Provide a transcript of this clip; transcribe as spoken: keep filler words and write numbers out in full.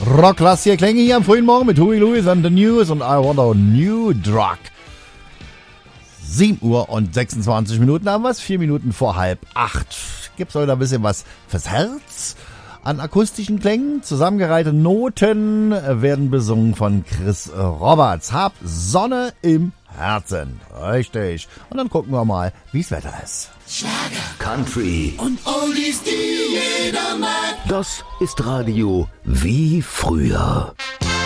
Rockklass hier Klänge hier am frühen Morgen mit Huey Lewis and the News und I Want a New Drug. sieben Uhr und sechsundzwanzig Minuten haben wir es, vier Minuten vor halb acht. Gibt's heute ein bisschen was fürs Herz an akustischen Klängen. Zusammengereihte Noten werden besungen von Chris Roberts. Hab Sonne im Herzen. Richtig. Und dann gucken wir mal, wie's Wetter ist. Schlager, Country und Oldies, die jeder mag. Das ist Radio wie früher.